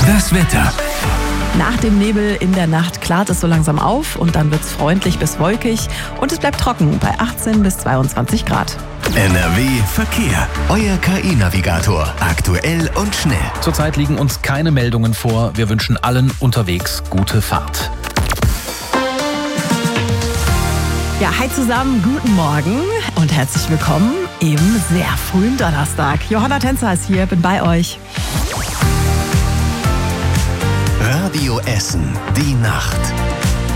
Das Wetter. Nach dem Nebel in der Nacht klart es so langsam auf und dann wird es freundlich bis wolkig und es bleibt trocken bei 18 bis 22 Grad. NRW Verkehr. Euer KI-Navigator. Aktuell und schnell. Zurzeit liegen uns keine Meldungen vor. Wir wünschen allen unterwegs gute Fahrt. Ja, hi zusammen, guten Morgen und herzlich willkommen im sehr frühen Donnerstag. Johanna Tänzer ist hier, bin bei euch. Radio Essen. Die Nacht.